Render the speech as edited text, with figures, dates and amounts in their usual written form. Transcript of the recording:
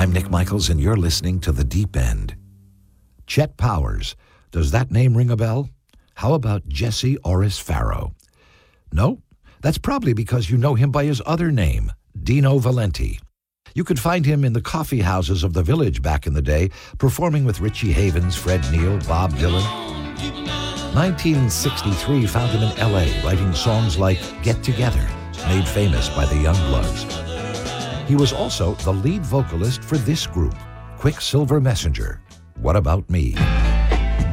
I'm Nick Michaels, and you're listening to The Deep End. Chet Powers. Does that name ring a bell? How about Jesse Orris Farrow? No? That's probably because you know him by his other name, Dino Valenti. You could find him in the coffee houses of the Village back in the day, performing with Richie Havens, Fred Neil, Bob Dylan. 1963 found him in L.A. writing songs like Get Together, made famous by the Youngbloods. He was also the lead vocalist for this group, Quicksilver Messenger. What About Me?